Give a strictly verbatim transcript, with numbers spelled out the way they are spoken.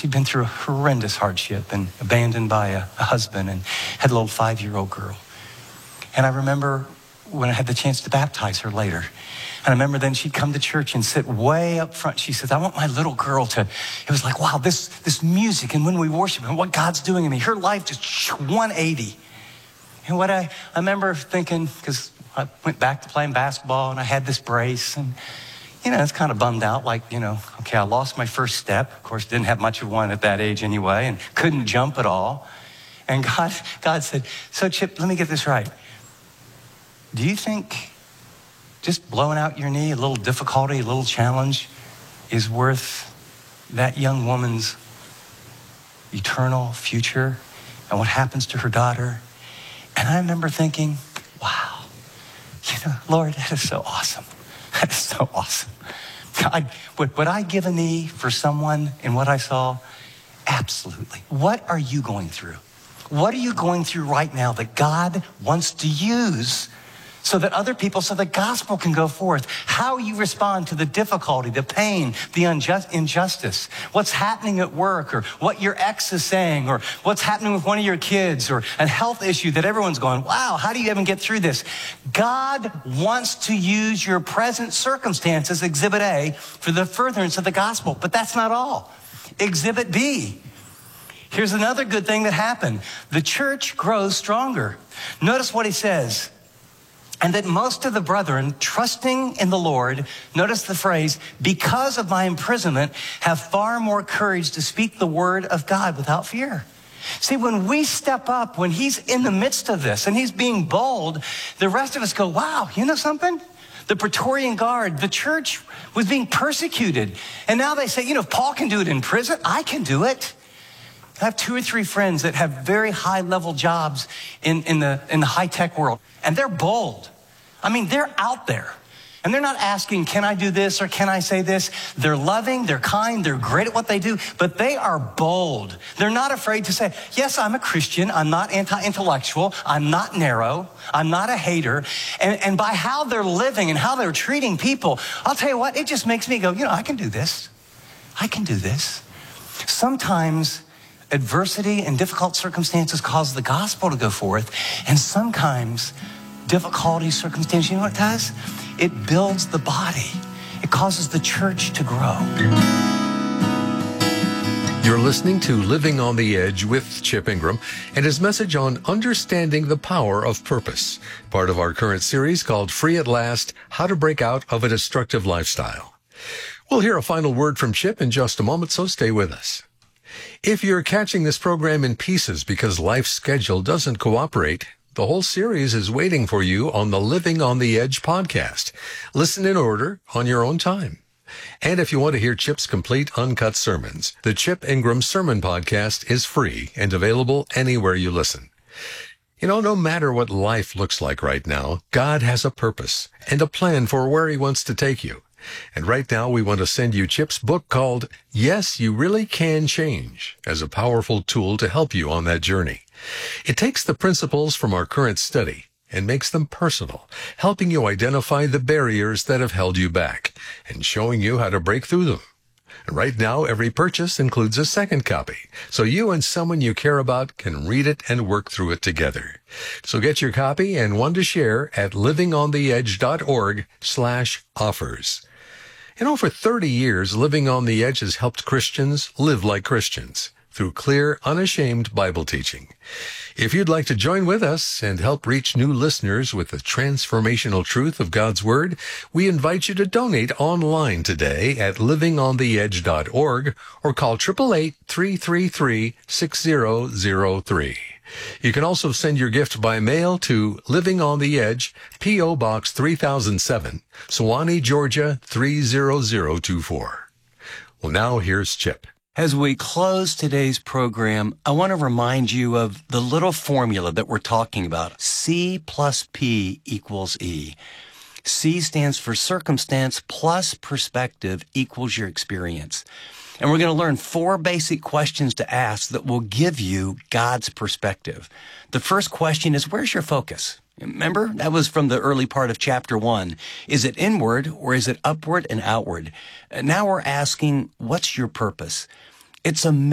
She'd been through a horrendous hardship and abandoned by a, a husband and had a little five-year-old girl. And I remember when I had the chance to baptize her later. And I remember then she'd come to church and sit way up front. She says, I want my little girl to, it was like, wow, this, this music and when we worship and what God's doing in me, her life just one eighty. And what I, I remember thinking, because I went back to playing basketball and I had this brace and, you know, it's kind of bummed out, like, you know, okay, I lost my first step. Of course, didn't have much of one at that age anyway and couldn't jump at all. And God, God said, so Chip, let me get this right. Do you think just blowing out your knee, a little difficulty, a little challenge, is worth that young woman's eternal future and what happens to her daughter? And I remember thinking, wow, you know, Lord, that is so awesome. That is so awesome. I, would, would I give a knee for someone in what I saw? Absolutely. What are you going through? What are you going through right now that God wants to use so that other people, so the gospel can go forth? How you respond to the difficulty, the pain, the unjust, injustice, what's happening at work, or what your ex is saying, or what's happening with one of your kids, or a health issue that everyone's going, wow, how do you even get through this? God wants to use your present circumstances, Exhibit A, for the furtherance of the gospel. But that's not all. Exhibit B. Here's another good thing that happened. The church grows stronger. Notice what he says. And that most of the brethren, trusting in the Lord, notice the phrase, because of my imprisonment, have far more courage to speak the word of God without fear. See, when we step up, when he's in the midst of this and he's being bold, the rest of us go, wow, you know something? The Praetorian Guard, the church was being persecuted. And now they say, you know, if Paul can do it in prison, I can do it. I have two or three friends that have very high-level jobs in, in the, in the high-tech world, and they're bold. I mean, they're out there, and they're not asking, can I do this or can I say this? They're loving, they're kind, they're great at what they do, but they are bold. They're not afraid to say, yes, I'm a Christian, I'm not anti-intellectual, I'm not narrow, I'm not a hater. And, and by how they're living and how they're treating people, I'll tell you what, it just makes me go, you know, I can do this. I can do this. Sometimes adversity and difficult circumstances cause the gospel to go forth, and sometimes difficulty, circumstance, you know what it does? It builds the body. It causes the church to grow. You're listening to Living on the Edge with Chip Ingram and his message on understanding the power of purpose, part of our current series called Free at Last, How to Break Out of a Destructive Lifestyle. We'll hear a final word from Chip in just a moment, so stay with us. If you're catching this program in pieces because life's schedule doesn't cooperate, the whole series is waiting for you on the Living on the Edge podcast. Listen in order on your own time. And if you want to hear Chip's complete uncut sermons, the Chip Ingram Sermon Podcast is free and available anywhere you listen. You know, no matter what life looks like right now, God has a purpose and a plan for where he wants to take you. And right now, we want to send you Chip's book called Yes, You Really Can Change as a powerful tool to help you on that journey. It takes the principles from our current study and makes them personal, helping you identify the barriers that have held you back and showing you how to break through them. And right now, every purchase includes a second copy, so you and someone you care about can read it and work through it together. So get your copy and one to share at livingontheedge.org slash offers. You know, for thirty years, Living on the Edge has helped Christians live like Christians through clear, unashamed Bible teaching. If you'd like to join with us and help reach new listeners with the transformational truth of God's Word, we invite you to donate online today at living on the edge dot org or call eight eight eight, three three three, six zero zero three. You can also send your gift by mail to Living on the Edge, P O. Box three thousand seven, Suwanee, Georgia three zero zero two four. Well, now here's Chip. As we close today's program, I want to remind you of the little formula that we're talking about. C plus P equals E. C stands for circumstance plus perspective equals your experience. And we're going to learn four basic questions to ask that will give you God's perspective. The first question is, where's your focus? Remember, that was from the early part of chapter one. Is it inward or is it upward and outward? Now we're asking, what's your purpose? It's a